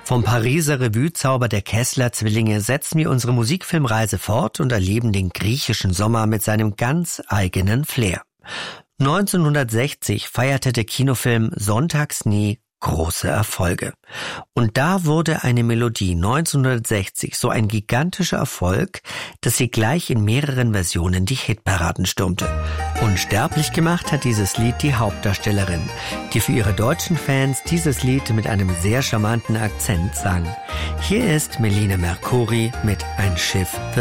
Vom Pariser Revue-Zauber der Kessler-Zwillinge setzen wir unsere Musikfilmreise fort und erleben den griechischen Sommer mit seinem ganz eigenen Flair. 1960 feierte der Kinofilm Sonntagsnie große Erfolge. Und da wurde eine Melodie 1960 so ein gigantischer Erfolg, dass sie gleich in mehreren Versionen die Hitparaden stürmte. Unsterblich gemacht hat dieses Lied die Hauptdarstellerin, die für ihre deutschen Fans dieses Lied mit einem sehr charmanten Akzent sang. Hier ist Melina Mercouri mit Ein Schiff